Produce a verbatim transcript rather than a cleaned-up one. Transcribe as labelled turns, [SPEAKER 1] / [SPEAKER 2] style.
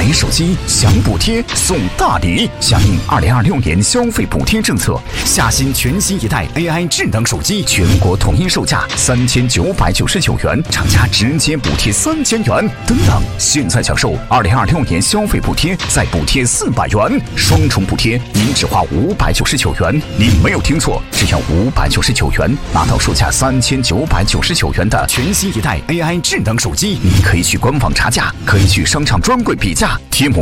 [SPEAKER 1] 买手机享补贴送大礼。响应二零二六年消费补贴政策，夏新全新一代 A I 智能手机全国统一售价三千九百九十九元，厂家直接补贴三千元。等等，现在享受二零二六年消费补贴，再补贴四百元，双重补贴，您只花五百九十九元。您没有听错，只要五百九十九元，拿到售价三千九百九十九元的全新一代 A I 智能手机。你可以去官网查价，可以去商场专柜比价，贴膜